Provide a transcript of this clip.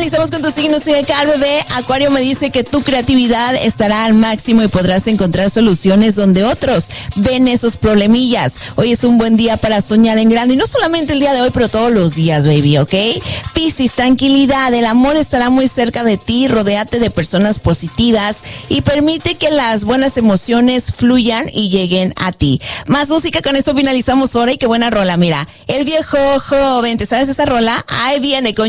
finalizamos con tu signo zodiacal, bebé. Acuario me dice que tu creatividad estará al máximo y podrás encontrar soluciones donde otros ven esos problemillas. Hoy es un buen día para soñar en grande y no solamente el día de hoy, pero todos los días, baby, ¿ok? Piscis, tranquilidad, el amor estará muy cerca de ti, rodéate de personas positivas y permite que las buenas emociones fluyan y lleguen a ti. Más música, con esto finalizamos hora y qué buena rola, mira. El viejo joven, ¿te sabes esta rola? Ahí viene con